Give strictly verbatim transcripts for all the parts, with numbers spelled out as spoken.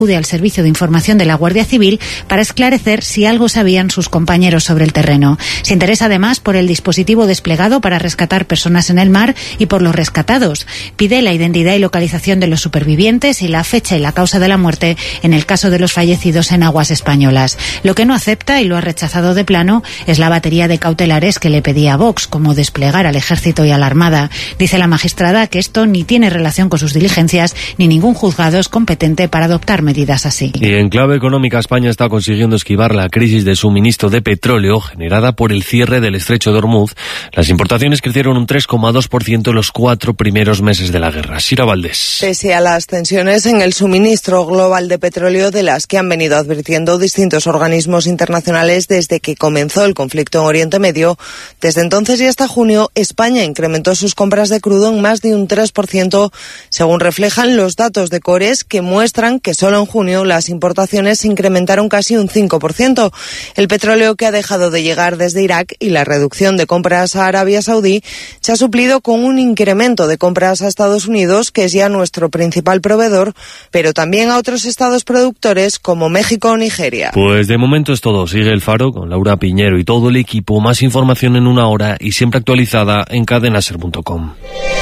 acude al Servicio de Información de la Guardia Civil para esclarecer si algo sabían sus compañeros sobre el terreno. Se interesa además por el dispositivo desplegado para rescatar personas en el mar y por los rescatados. Pide la identidad y localización de los supervivientes y la fecha y la causa de la muerte en el caso de los fallecidos en aguas españolas. Lo que no acepta, y lo ha rechazado de plano, es la batería de cautelares que le pedía Vox, como desplegar al Ejército y a la Armada. Dice la magistrada que esto ni tiene relación con sus diligencias, ni ningún juzgado es competente para adoptar medidas así. Y en clave económica, España está consiguiendo esquivar la crisis de suministro de petróleo generada por el cierre del estrecho de Hormuz. Las importaciones crecieron un tres coma dos por ciento en los cuatro primeros meses de la guerra. Sira Valdés. Pese a las tensiones en el suministro global de petróleo, de las que han venido advirtiendo distintos organismos internacionales desde que comenzó el conflicto en Oriente Medio, desde entonces y hasta junio, España incrementó sus compras de crudo en más de un tres por ciento, según reflejan los datos de Cores, que muestran que solo en junio las importaciones se incrementaron casi un cinco por ciento. El petróleo que ha dejado de llegar desde Irak y la reducción de compras a Arabia Saudí se ha suplido con un incremento de compras a Estados Unidos, que es ya nuestro principal proveedor, pero también a otros estados productores como México o Nigeria. Pues de momento es todo. Sigue El Faro con Laura Piñero y todo el equipo. Más información en una hora y siempre actualizada en cadena ser punto com.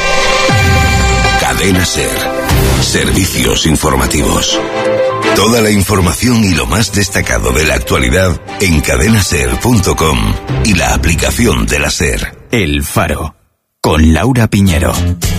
Cadena Ser. Servicios informativos. Toda la información y lo más destacado de la actualidad en cadena ser punto com y la aplicación de la SER. El Faro, con Laura Piñero.